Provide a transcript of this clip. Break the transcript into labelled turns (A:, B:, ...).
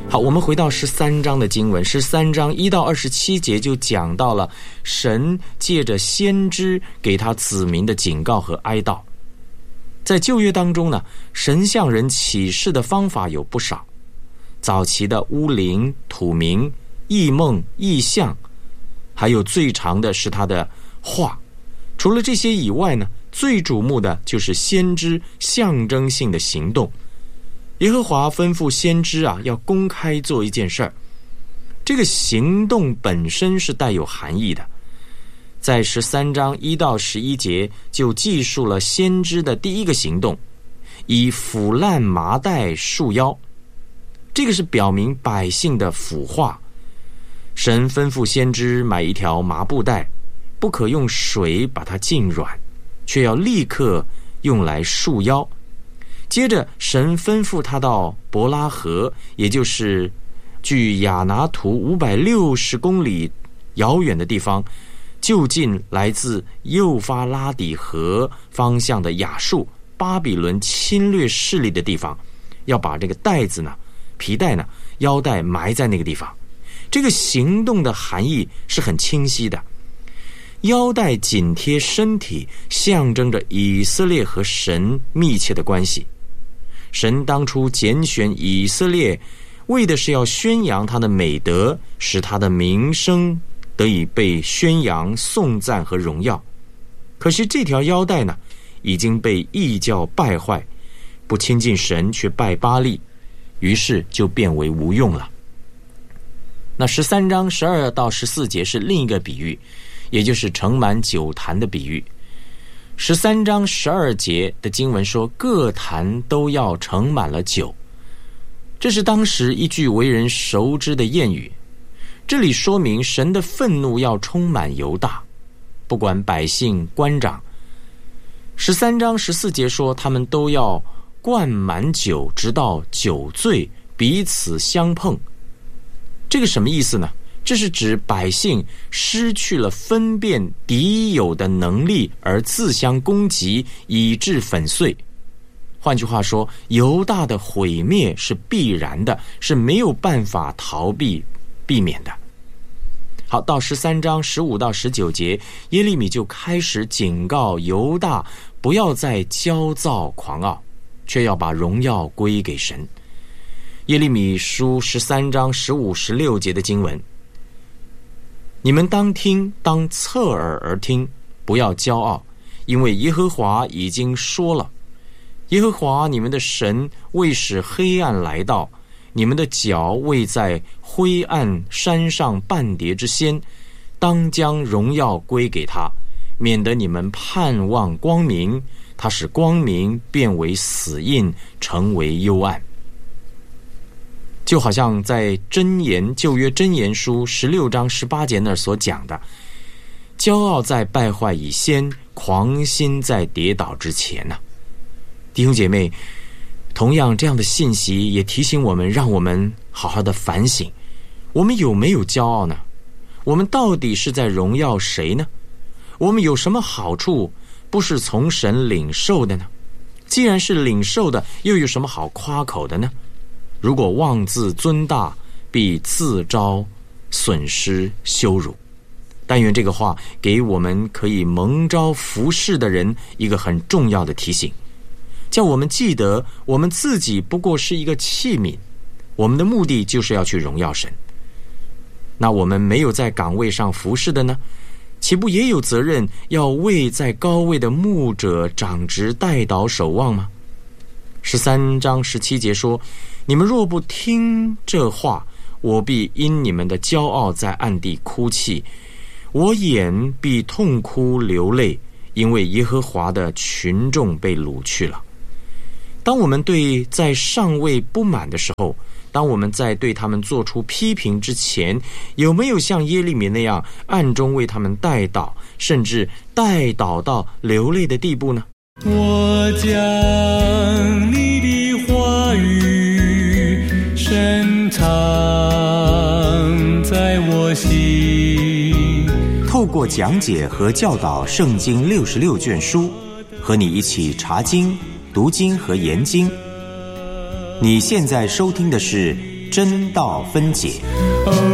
A: 好，我们回到13章的经文，13章1到27节就讲到了神借着先知给他子民的警告和哀悼。在旧约当中呢，神向人启示的方法有不少，早期的巫灵、土冥、异梦、异象，还有最长的是他的话。除了这些以外呢，最瞩目的就是先知象征性的行动。耶和华吩咐先知要公开做一件事儿，这个行动本身是带有含义的。在13章1到11节就记述了先知的第一个行动，以腐烂麻袋束腰，这个是表明百姓的腐化。神吩咐先知买一条麻布袋，不可用水把它浸软，却要立刻用来束腰。接着神吩咐他到伯拉河，也就是距亚拿图560公里遥远的地方，就近来自幼发拉底河方向的亚述巴比伦侵略势力的地方，要把这个袋子呢、皮带呢、腰带埋在那个地方。这个行动的含义是很清晰的，腰带紧贴身体，象征着以色列和神密切的关系。神当初拣选以色列，为的是要宣扬他的美德，使他的名声得以被宣扬、颂赞和荣耀。可是这条腰带呢，已经被异教败坏，不亲近神却拜巴力，于是就变为无用了。那13章12到14节是另一个比喻，也就是盛满酒坛的比喻。13章12节的经文说，各坛都要盛满了酒，这是当时一句为人熟知的谚语。这里说明神的愤怒要充满犹大，不管百姓官长。13章14节说，他们都要灌满酒，直到酒醉，彼此相碰。这个什么意思呢？这是指百姓失去了分辨敌友的能力，而自相攻击，以致粉碎。换句话说，犹大的毁灭是必然的，是没有办法避免的。好，到13章15到19节，耶利米就开始警告犹大不要再骄躁狂傲，却要把荣耀归给神。耶利米书13章15、16节的经文，你们当听，当侧耳而听，不要骄傲，因为耶和华已经说了，耶和华你们的神未使黑暗来到，你们的脚未在灰暗山上半跌之先，当将荣耀归给他，免得你们盼望光明，他使光明变为死印，成为幽暗。就好像在旧约箴言书16章18节那儿所讲的，骄傲在败坏以先，狂心在跌倒之前呢。弟兄姐妹，同样这样的信息也提醒我们，让我们好好的反省，我们有没有骄傲呢？我们到底是在荣耀谁呢？我们有什么好处不是从神领受的呢？既然是领受的，又有什么好夸口的呢？如果妄自尊大，必自招损失羞辱。但愿这个话给我们可以蒙召服侍的人一个很重要的提醒，叫我们记得我们自己不过是一个器皿，我们的目的就是要去荣耀神。那我们没有在岗位上服侍的呢，岂不也有责任要为在高位的牧者长职代祷守望吗？13章17节说，你们若不听这话，我必因你们的骄傲在暗地哭泣，我眼必痛哭流泪，因为耶和华的群众被掳去了。当我们对在上位不满的时候，当我们在对他们做出批评之前，有没有像耶利米那样暗中为他们代祷，甚至代祷到流泪的地步呢？
B: 我将你的话语深藏在我心。
C: 透过讲解和教导圣经66卷书，和你一起查经、读经和研经。你现在收听的是真道分解。